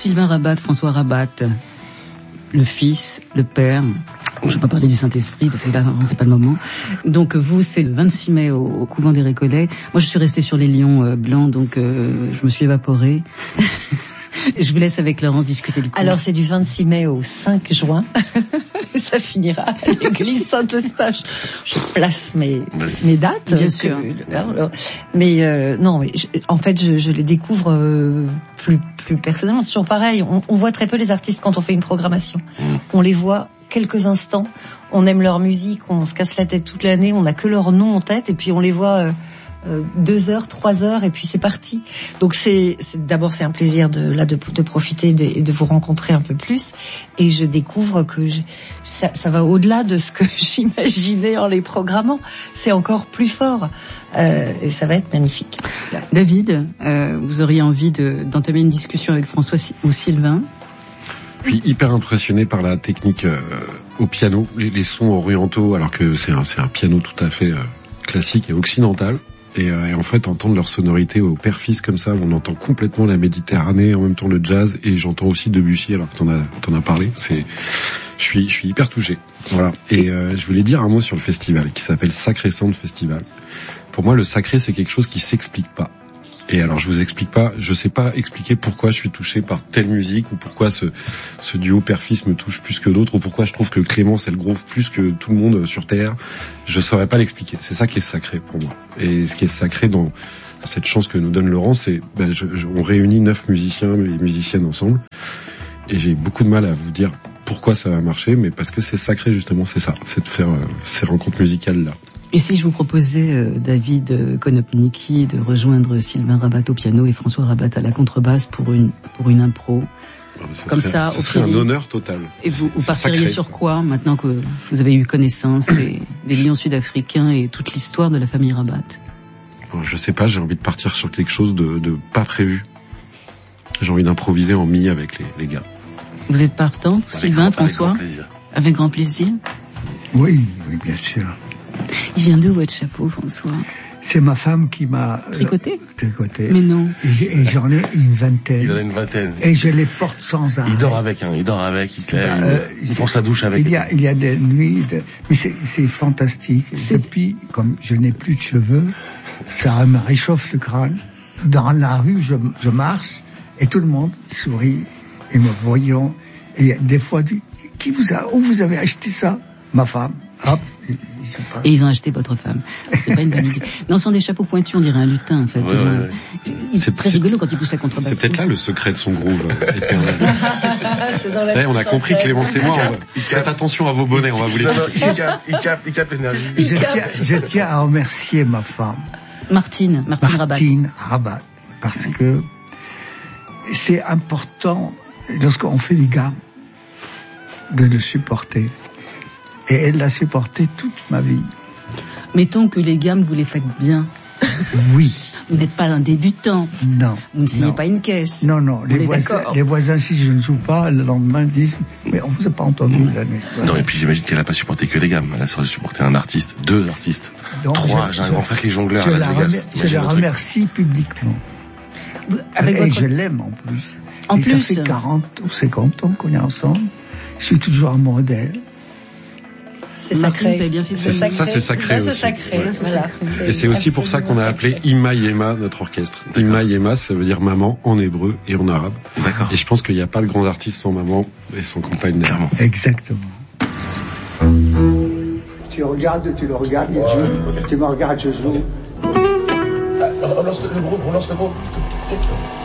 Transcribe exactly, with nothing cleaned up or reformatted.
Sylvain Rabat, François Rabat, le fils, le père. Je ne vais pas parler du Saint-Esprit parce que là, c'est pas le moment. Donc vous, c'est le vingt-six mai au, au couvent des Récollets. Moi, je suis restée sur les lions euh, blancs, donc euh, je me suis évaporée. Je vous laisse avec Laurence discuter du coup. Alors c'est du vingt-six mai au cinq juin. Ça finira à l'église Saint-Eustache. Je place mes mes dates. Bien sûr. Que, mais euh, non, mais je, en fait, je, je les découvre euh, plus plus personnellement. C'est toujours pareil. On, on voit très peu les artistes quand on fait une programmation. On les voit quelques instants. On aime leur musique. On se casse la tête toute l'année. On n'a que leur nom en tête et puis on les voit. Euh, Euh, deux heures, trois heures, et puis c'est parti. Donc c'est, c'est d'abord c'est un plaisir de là de, de profiter de, de vous rencontrer un peu plus, et je découvre que je, ça, ça va au-delà de ce que j'imaginais en les programmant. C'est encore plus fort, euh, et ça va être magnifique. Là. David, euh, vous auriez envie de, d'entamer une discussion avec François ou Sylvain? Je suis hyper impressionné par la technique euh, au piano, les, les sons orientaux, alors que c'est un, c'est un piano tout à fait euh, classique et occidental. Et, euh, et en fait, entendre leur sonorité au père-fils comme ça, on entend complètement la Méditerranée, en même temps le jazz, et j'entends aussi Debussy, alors que t'en as, t'en as parlé. C'est, je suis, je suis hyper touché. Voilà. Et euh, je voulais dire un mot sur le festival, qui s'appelle Sacré Sound Festival. Pour moi, le sacré, c'est quelque chose qui s'explique pas. Et alors, je vous explique pas, je sais pas expliquer pourquoi je suis touché par telle musique, ou pourquoi ce, ce duo père-fils me touche plus que d'autres, ou pourquoi je trouve que Clémence, elle groove plus que tout le monde sur Terre. Je saurais pas l'expliquer. C'est ça qui est sacré pour moi. Et ce qui est sacré dans cette chance que nous donne Laurent, c'est, ben, je, je, on réunit neuf musiciens et musiciennes ensemble. Et j'ai beaucoup de mal à vous dire pourquoi ça va marcher, mais parce que c'est sacré, justement, c'est ça. C'est de faire euh, ces rencontres musicales-là. Et si je vous proposais, euh, David Konopnicki, de rejoindre Sylvain Rabat au piano et François Rabat à la contrebasse pour une pour une impro, Alors, ce comme serait, ça, ce au serait Philly. un honneur total. Et vous, vous C'est partiriez sacré. sur quoi, maintenant que vous avez eu connaissance des, des lions sud-africains et toute l'histoire de la famille Rabat? Bon, je sais pas, j'ai envie de partir sur quelque chose de, de pas prévu. J'ai envie d'improviser en mi avec les, les gars. Vous êtes partant, Avec Sylvain, grand- avec François? grand plaisir. Avec grand plaisir. Oui, oui, bien sûr. Il vient d'où votre chapeau, François? C'est ma femme qui m'a euh, Tricoté? tricoté. Mais non. Et, j'ai- et j'en ai une vingtaine. Il en a une vingtaine. Et je les porte sans arrêt. Il dort avec, hein. Il dort avec, il se lève, il- Euh, il prend sa douche avec. Il y a, il y a des nuits, de... mais c'est, c'est fantastique. C'est- Depuis, comme je n'ai plus de cheveux, ça me réchauffe le crâne. Dans la rue, je, je marche et tout le monde sourit et me voyant. Et des fois, dit, qui vous a, où vous avez acheté ça? Ma femme. Hop. Ils sont pas... Et ils ont acheté votre femme. C'est pas une bonne idée. Non, ce sont des chapeaux pointus, on dirait un lutin, en fait. Ouais, ouais, ouais. Il est C'est- très c'est- rigolo quand il pousse la contrebasse. C'est peut-être là le secret de son groove euh, éternel. C'est dans la Ça y est, on a petite compris, antenne. Clémence et moi. on va- Faites attention à vos bonnets, on va vous les Non, non, piquer. il capte, il capte, il capte l'énergie. Je tiens, je tiens à remercier ma femme, Martine, Martine Rabat. Martine Rabat, parce que c'est important, lorsqu'on fait des gammes, de le supporter. Et elle l'a supporté toute ma vie. Mettons que les gammes, vous les faites bien. Oui. Vous n'êtes pas un débutant. Non. Vous ne signez non. pas une caisse. Non, non. On Les est voisins, d'accord. les voisins, si je ne joue pas, le lendemain disent, mais on vous a pas entendu l'année. Non, et puis j'imagine qu'elle a pas supporté que les gammes. Elle a supporté un artiste, deux artistes, Donc, trois. je- J'ai un je- grand frère qui est jongleur Je à la, Las Vegas. remer- je Imagine la le truc. remercie publiquement. Avec Et votre... je l'aime en plus. En Et plus. ça fait quarante ou cinquante ans qu'on est ensemble. Je suis toujours amoureux d'elle. C'est Martine, sacré. vous avez bien fait de C'est le dire. Ça, c'est sacré Ça, c'est aussi. sacré. Ça, c'est Voilà. sacré. Et c'est aussi pour ça qu'on a appelé Ima Yema notre orchestre. Ima Yema, ça veut dire maman en hébreu et en arabe. D'accord. Et je pense qu'il n'y a pas de grand artiste sans maman et sans compagne. Clairement. Exactement. Tu regardes, tu le regardes, il joue. Tu me regardes, je joue. On lance le groupe, on lance le groupe.